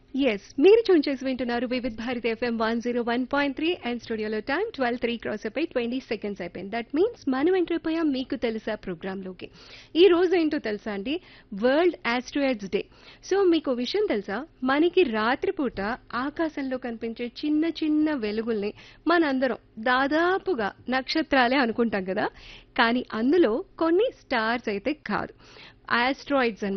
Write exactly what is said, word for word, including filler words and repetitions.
Yes మీరు tune చేసి వింటున్నారు Vividh Bharati FM one zero one point three and స్టూడియోలో టైం ట్వెల్వ్ త్రీ క్రాస్ అయిపోయి ట్వంటీ సెకండ్స్ అయిపోయింది. దట్ మీన్స్ మనం ఎంటర్ అయిపోయాం మీకు తెలుసా ప్రోగ్రామ్ లోకి. ఈ రోజు ఏంటో తెలుసా అండి, వరల్డ్ ఆస్ట్రాయిడ్స్ డే. సో మీకు విషయం తెలుసా, మనకి రాత్రిపూట ఆకాశంలో కనిపించే చిన్న చిన్న వెలుగుల్ని మనందరం దాదాపుగా నక్షత్రాలే అనుకుంటాం కదా, కానీ అందులో కొన్ని స్టార్స్ అయితే కాదు, ఆస్ట్రాయిడ్స్